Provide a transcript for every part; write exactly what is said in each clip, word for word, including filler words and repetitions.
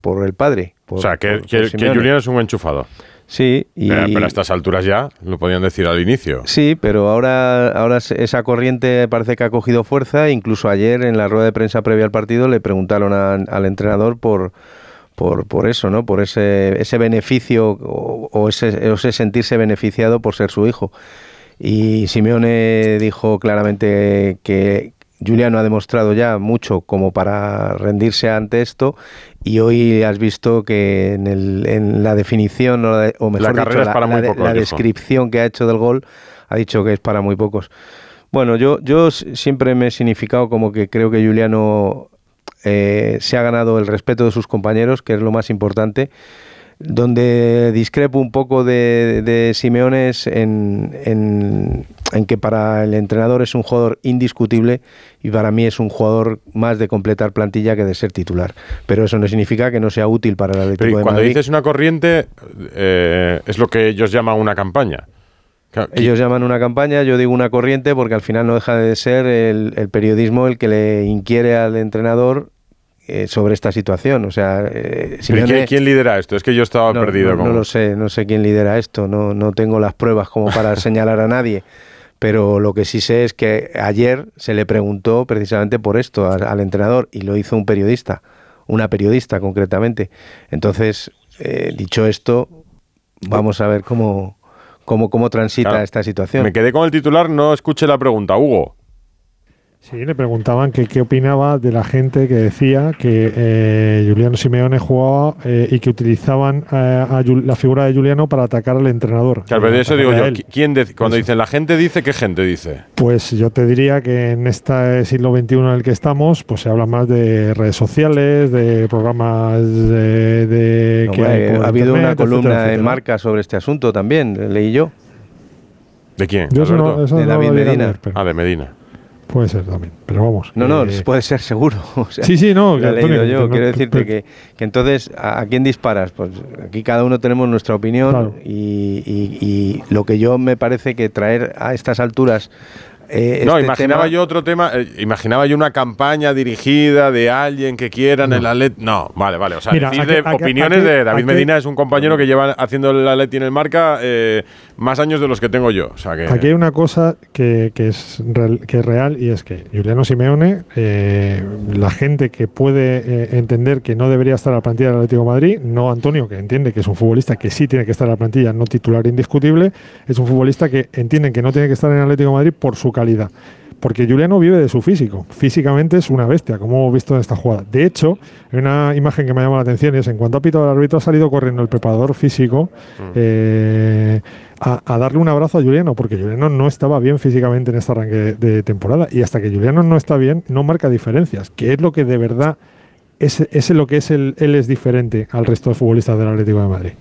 por el padre. Por, o sea, que, por, que, por que Julián es un enchufado. Sí. Y, pero, pero a estas alturas ya lo podían decir al inicio. Sí, pero ahora, ahora esa corriente parece que ha cogido fuerza. Incluso ayer en la rueda de prensa previa al partido le preguntaron a, al entrenador por... Por, por eso, ¿no? Por ese, ese beneficio o, o, ese, o ese sentirse beneficiado por ser su hijo. Y Simeone dijo claramente que Julián ha demostrado ya mucho como para rendirse ante esto, y hoy has visto que en, el, en la definición, o, la, o mejor la, dicho, es para la, muy la, pocos, la descripción que ha hecho del gol, ha dicho que es para muy pocos. Bueno, yo, yo siempre me he significado como que creo que Juliano eh, se ha ganado el respeto de sus compañeros, que es lo más importante. Donde discrepo un poco de, de Simeone es en, en, en que para el entrenador es un jugador indiscutible, y para mí es un jugador más de completar plantilla que de ser titular. Pero eso no significa que no sea útil para el Atlético de Madrid. Cuando dices una corriente, eh, es lo que ellos llaman una campaña. Ellos llaman una campaña, yo digo una corriente, porque al final no deja de ser el, el periodismo el que le inquiere al entrenador Eh, sobre esta situación. O sea, eh, Simeone, ¿quién, ¿quién lidera esto? Es que yo estaba no, perdido. No, como... no lo sé, no sé quién lidera esto, no, no tengo las pruebas como para señalar a nadie, pero lo que sí sé es que ayer se le preguntó precisamente por esto al, al entrenador, y lo hizo un periodista, una periodista concretamente. Entonces, eh, dicho esto, vamos a ver cómo, cómo, cómo transita claro, esta situación. Me quedé con el titular, no escuché la pregunta, Hugo. Sí, le preguntaban que qué opinaba de la gente que decía que eh, Juliano Simeone jugaba eh, y que utilizaban eh, a Jul- la figura de Juliano para atacar al entrenador. Claro, pero eso digo yo, ¿quién de- cuando eso. dicen la gente dice, qué gente dice? Pues yo te diría que en este siglo veintiuno en el que estamos, pues se habla más de redes sociales, de programas de... de no, que bueno, hay por ha habido internet, una columna etcétera, etcétera. en Marca sobre este asunto también, leí yo. ¿De quién? Yo eso no, eso de no David lo Medina. leer, pero... Ah, de Medina. Puede ser también, pero vamos. No, no, eh, puede ser seguro. O sea, sí, sí, no. Lo he Antonio, leído yo. no, Quiero no, decirte pero, que, que entonces, ¿a, ¿a quién disparas? Pues aquí cada uno tenemos nuestra opinión, claro. y, y, y lo que yo me parece que traer a estas alturas... Eh, no, este imaginaba tema... yo otro tema, eh, imaginaba yo una campaña dirigida de alguien que quiera en no. el Atleti. No, vale, vale. O sea, Mira, decir aquí, de aquí, opiniones aquí, de David aquí, Medina es un compañero que lleva haciendo el Atleti en el Marca eh, más años de los que tengo yo. O sea que... Aquí hay una cosa que, que, es, real, que es real, y es que Juliano Simeone, eh, la gente que puede eh, entender que no debería estar a la plantilla del Atlético de Madrid, no Antonio, que entiende que es un futbolista que sí tiene que estar a la plantilla, no titular indiscutible, es un futbolista que entienden que no tiene que estar en el Atlético de Madrid por su calidad. Porque Juliano vive de su físico. Físicamente es una bestia, como hemos visto en esta jugada. De hecho, hay una imagen que me llama la atención, y es en cuanto ha pitado el árbitro, ha salido corriendo el preparador físico mm. eh, a, a darle un abrazo a Juliano, porque Juliano no estaba bien físicamente en este arranque de, de temporada. Y hasta que Juliano no está bien, no marca diferencias, que es lo que de verdad es, es lo que es el, él es diferente al resto de futbolistas del Atlético de Madrid.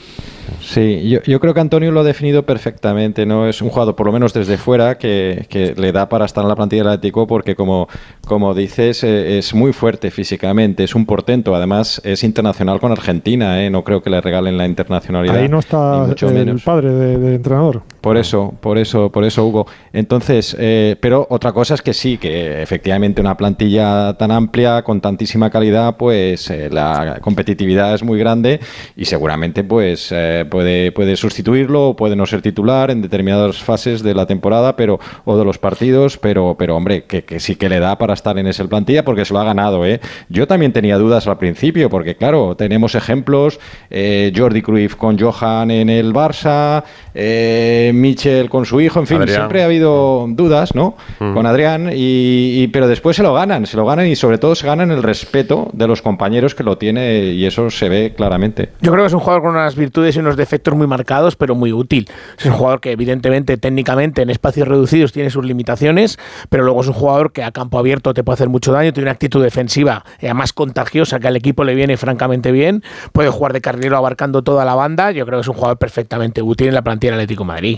Sí, yo, yo creo que Antonio lo ha definido perfectamente, ¿no? Es un jugador, por lo menos desde fuera, que, que le da para estar en la plantilla del Atlético, porque como, como dices, eh, es muy fuerte físicamente, es un portento, además es internacional con Argentina, ¿eh? No creo que le regalen la internacionalidad. Ahí no está mucho el menos. padre del de entrenador. Por eso, por eso, por eso, Hugo. Entonces, eh, pero otra cosa es que sí, que efectivamente una plantilla tan amplia, con tantísima calidad, pues eh, la competitividad es muy grande, y seguramente pues eh, puede, puede sustituirlo o puede no ser titular en determinadas fases de la temporada, pero o de los partidos, pero, pero hombre, que, que sí que le da para estar en esa plantilla, porque se lo ha ganado, ¿eh? Yo también tenía dudas al principio, porque claro, tenemos ejemplos, eh, Jordi Cruyff con Johan en el Barça, eh, Michel con su hijo, en fin, Adrián. Siempre ha habido dudas, ¿no? Mm. Con Adrián, y, y, pero después se lo ganan, se lo ganan y sobre todo se ganan el respeto de los compañeros que lo tiene, y eso se ve claramente. Yo creo que es un jugador con unas virtudes y unos defectos muy marcados, pero muy útil. Es un jugador que evidentemente, técnicamente, en espacios reducidos tiene sus limitaciones, pero luego es un jugador que a campo abierto te puede hacer mucho daño, tiene una actitud defensiva eh, más contagiosa, que al equipo le viene francamente bien, puede jugar de carrilero abarcando toda la banda. Yo creo que es un jugador perfectamente útil en la plantilla del Atlético de Madrid.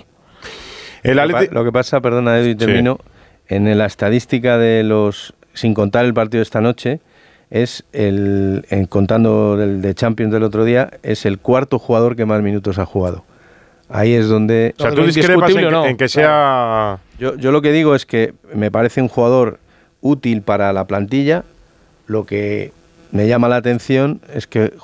El Atleti... Lo que pasa, perdona Edu, y termino, sí. en la estadística de los, sin contar el partido de esta noche, es el, en, contando el de Champions del otro día, es el cuarto jugador que más minutos ha jugado. Ahí es donde... O sea, tú discrepas en, no, en que sea... Claro. Yo, yo lo que digo es que me parece un jugador útil para la plantilla. Lo que me llama la atención es que